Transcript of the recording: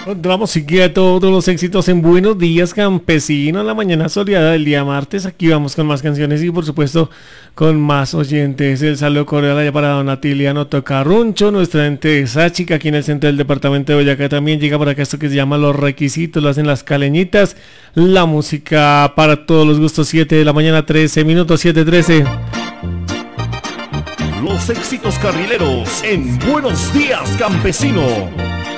Encontramos siquiera todos los éxitos en Buenos Días Campesino, en la mañana soleada del día martes. Aquí vamos con más canciones y por supuesto con más oyentes. El saludo cordial allá para don Atiliano Tocarruncho, nuestra ente de Sáchica, aquí en el centro del departamento de Boyacá. También llega por acá esto que se llama Los Requisitos, lo hacen las caleñitas. La música para todos los gustos, 7 de la mañana, 13 minutos, 7:13. Los éxitos carrileros en Buenos Días Campesino.